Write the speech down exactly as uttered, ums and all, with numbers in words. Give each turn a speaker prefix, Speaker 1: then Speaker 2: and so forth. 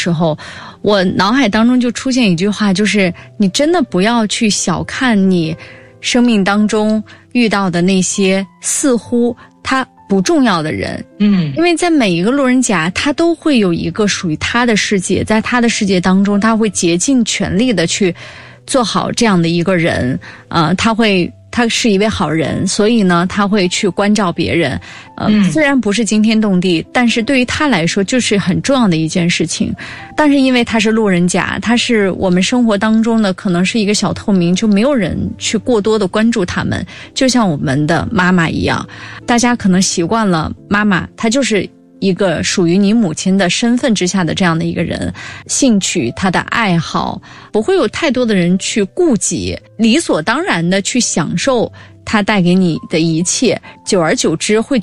Speaker 1: 时候，我脑海当中就出现一句话，就是你真的不要去小看你生命当中遇到的那些似乎他不重要的人，
Speaker 2: 嗯，
Speaker 1: 因为在每一个路人甲，他都会有一个属于他的世界，在他的世界当中，他会竭尽全力的去做好这样的一个人，呃，他会。他是一位好人，所以呢，他会去关照别人。呃，
Speaker 2: 嗯、
Speaker 1: 虽然不是惊天动地，但是对于他来说就是很重要的一件事情。但是因为他是路人甲，他是我们生活当中的可能是一个小透明，就没有人去过多的关注他们。就像我们的妈妈一样，大家可能习惯了妈妈，她就是一个属于你母亲的身份之下的这样的一个人，兴趣他的爱好不会有太多的人去顾及，理所当然的去享受他带给你的一切，久而久之会